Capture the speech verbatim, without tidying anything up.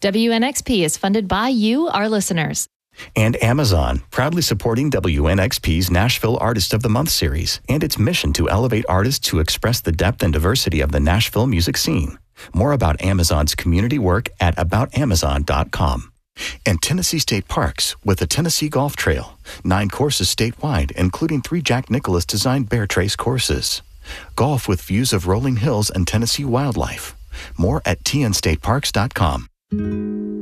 W N X P is funded by you, our listeners. And Amazon, proudly supporting W N X P's Nashville Artist of the Month series and its mission to elevate artists who express the depth and diversity of the Nashville music scene. More about Amazon's community work at about amazon dot com. And Tennessee State Parks with the Tennessee Golf Trail. Nine courses statewide, including three Jack Nicklaus designed Bear Trace courses. Golf with views of rolling hills and Tennessee wildlife. More at T N state parks dot com.